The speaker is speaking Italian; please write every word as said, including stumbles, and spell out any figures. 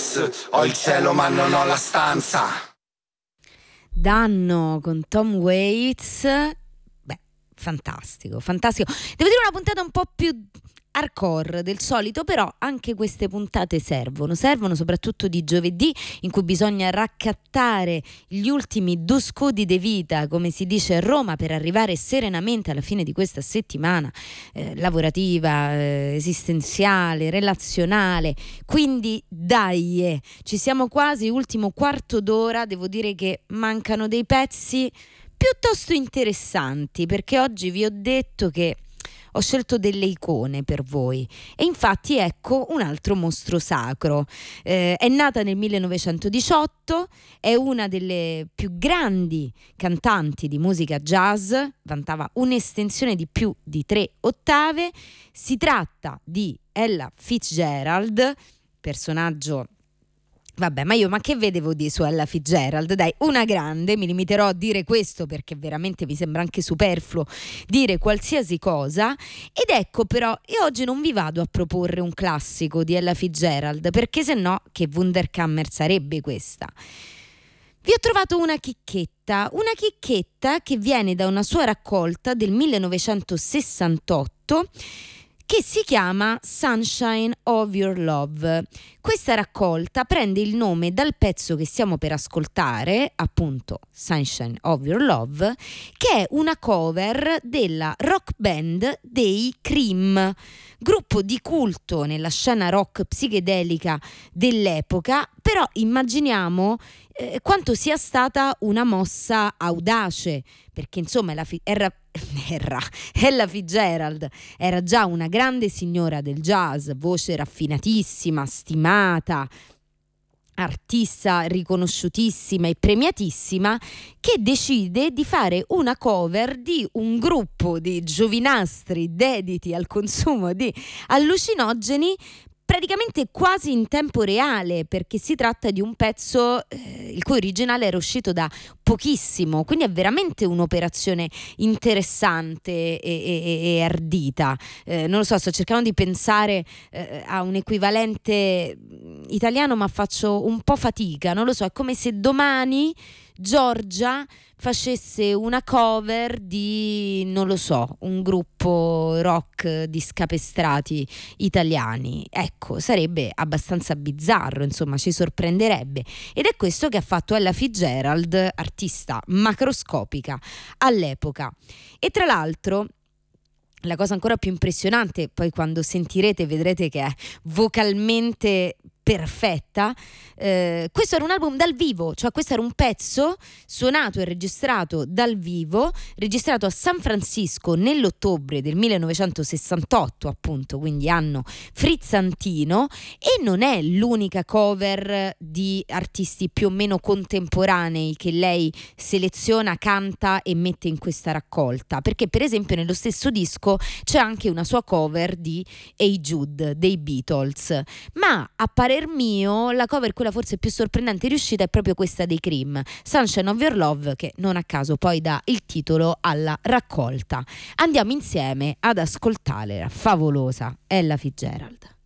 Waits, ho il cielo ma non ho la stanza. Danno con Tom Waits, beh, fantastico, fantastico. Devo dire una puntata un po' più hardcore del solito, però anche queste puntate servono, servono soprattutto di giovedì, in cui bisogna raccattare gli ultimi due scudi di vita, come si dice a Roma, per arrivare serenamente alla fine di questa settimana eh, lavorativa, eh, esistenziale, relazionale. Quindi dai, eh, ci siamo quasi, ultimo quarto d'ora. Devo dire che mancano dei pezzi piuttosto interessanti, perché oggi vi ho detto che ho scelto delle icone per voi, e infatti ecco un altro mostro sacro. Eh, è nata nel millenovecentodiciotto, è una delle più grandi cantanti di musica jazz, vantava un'estensione di più di tre ottave. Si tratta di Ella Fitzgerald, personaggio. Vabbè, ma io ma che vedevo di su Ella Fitzgerald? Dai, una grande, mi limiterò a dire questo perché veramente mi sembra anche superfluo dire qualsiasi cosa. Ed ecco però, io oggi non vi vado a proporre un classico di Ella Fitzgerald, perché se no che Wunderkammer sarebbe questa. Vi ho trovato una chicchetta, una chicchetta che viene da una sua raccolta del millenovecentosessantotto, che si chiama Sunshine of Your Love. Questa raccolta prende il nome dal pezzo che stiamo per ascoltare, appunto Sunshine of Your Love, che è una cover della rock band dei Cream, gruppo di culto nella scena rock psichedelica dell'epoca. Però immaginiamo eh, quanto sia stata una mossa audace, perché insomma la fi- era Era, Ella Fitzgerald era già una grande signora del jazz, voce raffinatissima, stimata, artista riconosciutissima e premiatissima, che decide di fare una cover di un gruppo di giovinastri dediti al consumo di allucinogeni, praticamente quasi in tempo reale, perché si tratta di un pezzo eh, il cui originale era uscito da pochissimo, quindi è veramente un'operazione interessante e, e, e ardita. Eh, non lo so, sto cercando di pensare eh, a un equivalente italiano, ma faccio un po' fatica, non lo so, è come se domani Giorgia facesse una cover di, non lo so, un gruppo rock di scapestrati italiani. Ecco, sarebbe abbastanza bizzarro, insomma, ci sorprenderebbe. Ed è questo che ha fatto Ella Fitzgerald, artista macroscopica all'epoca. E tra l'altro, la cosa ancora più impressionante, poi quando sentirete vedrete che è vocalmente perfetta, eh, questo era un album dal vivo, cioè questo era un pezzo suonato e registrato dal vivo, registrato a San Francisco nell'ottobre del millenovecentosessantotto, appunto, quindi anno frizzantino. E non è l'unica cover di artisti più o meno contemporanei che lei seleziona, canta e mette in questa raccolta, perché per esempio nello stesso disco c'è anche una sua cover di Hey Jude dei Beatles. Ma a parer mio la cover, quella forse più sorprendente riuscita, è proprio questa dei Cream, Sunshine of Your Love, che non a caso poi dà il titolo alla raccolta. Andiamo insieme ad ascoltare la favolosa Ella Fitzgerald.